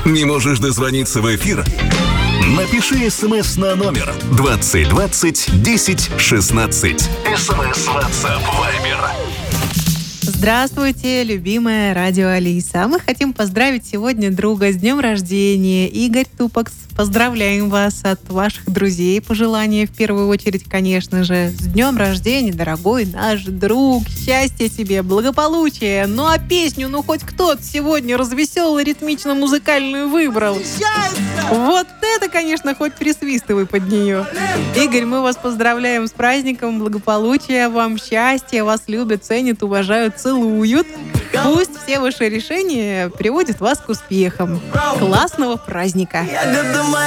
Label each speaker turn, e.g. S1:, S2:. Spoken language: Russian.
S1: Не можешь дозвониться в эфир? Напиши СМС на номер 2020 10 16. СМС, WhatsApp, Viber.
S2: Здравствуйте, любимая радио Алиса. Мы хотим поздравить сегодня друга с днем рождения. Игорь Тупакс. Поздравляем вас от ваших друзей. Пожелания в первую очередь, конечно же. С днем рождения, дорогой наш друг. Счастья тебе, благополучия. Ну а песню, хоть кто-то сегодня развеселый, ритмично-музыкальную выбрал. Вот это, конечно, хоть присвистывай под нее. Игорь, мы вас поздравляем с праздником, благополучия вам, счастья. Вас любят, ценят, уважают, целуют. Пусть все ваши решения приводят вас к успехам. Классного праздника!